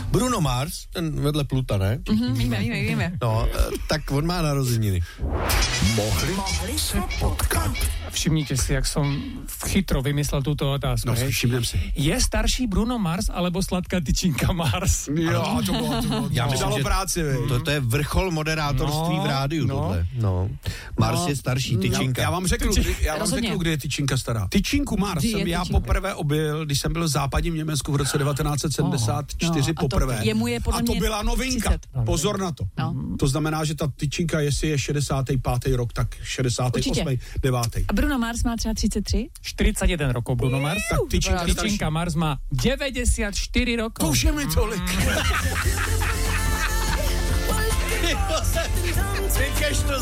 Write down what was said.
Bruno Mars, ten vedle Pluta, ne? Víme. No, tak on má narozeniny. Mohli se potkat. Všimnite si, jak som chytro vymyslel túto otázku. No, všimnem si. Je starší Bruno Mars alebo sladká tyčinka Mars? Jo, to bylo. Já myslím, že práci, to je vrchol moderátorství v rádiu, tohle. No. Mars je starší, tyčinka. Já vám řeknu, kdy je tyčinka stará. Tyčinku Mars jsem já poprvé objel, když jsem byl v západním Německu v roce 1974 poprvé. A to byla novinka. 30. Pozor na to. No. To znamená, že ta tyčinka, jestli je 65. rok, tak 68. 9. A Bruno Mars má třeba 33? 41 rokov Bruno Mars. Tak tyčinka Mars má 94 rokov. To už je mi tolik. Ty kež to